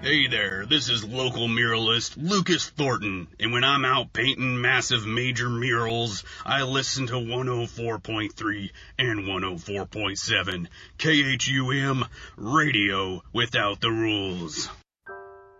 Hey there, this is local muralist Lucas Thornton, and when I'm out painting massive major murals, I listen to 104.3 and 104.7 KHUM Radio without the rules.